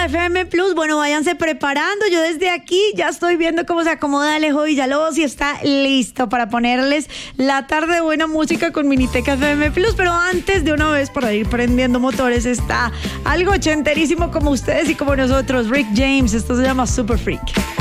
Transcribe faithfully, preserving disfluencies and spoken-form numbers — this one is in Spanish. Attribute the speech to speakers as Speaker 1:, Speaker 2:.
Speaker 1: de F M Plus. Bueno, váyanse preparando. Yo desde aquí ya estoy viendo cómo se acomoda Alejo Villalobos y está listo para ponerles la tarde de buena música con Miniteca F M Plus. Pero antes, de una vez, para ir prendiendo motores, está algo ochenterísimo como ustedes y como nosotros, Rick James. Esto se llama Super Freak.